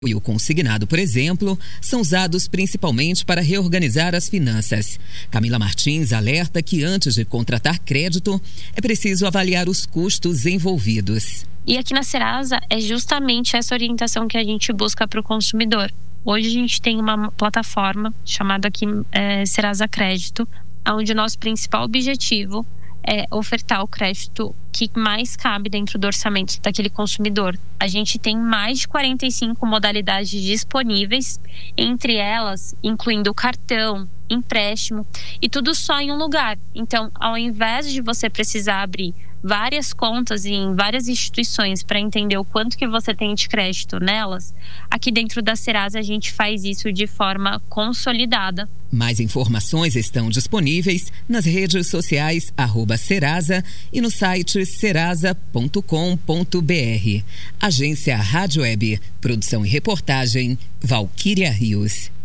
E o consignado, por exemplo, são usados principalmente para reorganizar as finanças. Camila Martins alerta que antes de contratar crédito, é preciso avaliar os custos envolvidos. E aqui na Serasa é justamente essa orientação que a gente busca para o consumidor. Hoje a gente tem uma plataforma chamada aqui Serasa Crédito, onde o nosso principal objetivo é ofertar o crédito que mais cabe dentro do orçamento daquele consumidor. A gente tem mais de 45 modalidades disponíveis, entre elas incluindo cartão, empréstimo e tudo só em um lugar. Então, ao invés de você precisar abrir várias contas em várias instituições para entender o quanto que você tem de crédito nelas, aqui dentro da Serasa a gente faz isso de forma consolidada. Mais informações estão disponíveis nas redes sociais @Serasa e no site serasa.com.br. Agência Rádio Web, produção e reportagem, Valquíria Rios.